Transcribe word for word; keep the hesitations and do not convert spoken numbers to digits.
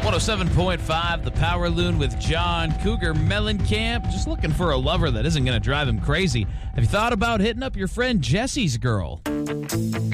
one oh seven point five, The Power Loon with John Cougar Mellencamp. Just looking for a lover that isn't going to drive him crazy. Have you thought about hitting up your friend Jesse's girl?